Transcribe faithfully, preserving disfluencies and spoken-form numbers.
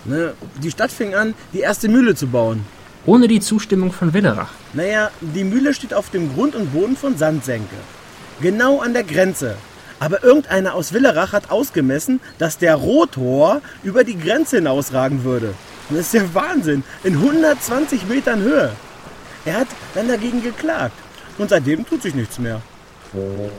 Ne, die Stadt fing an, die erste Mühle zu bauen. Ohne die Zustimmung von Willerach. Naja, die Mühle steht auf dem Grund und Boden von Sandsenke. Genau an der Grenze. Aber irgendeiner aus Willerach hat ausgemessen, dass der Rotor über die Grenze hinausragen würde. Das ist ja Wahnsinn. In hundertzwanzig Metern Höhe. Er hat dann dagegen geklagt. Und seitdem tut sich nichts mehr.